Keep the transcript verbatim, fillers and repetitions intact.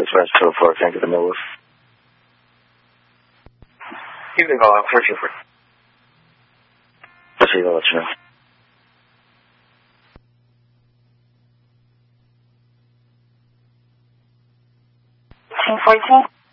Express two oh four, can I get the middle? Evening call out, four two four. Let's see, I'll let you know. ten fourteen.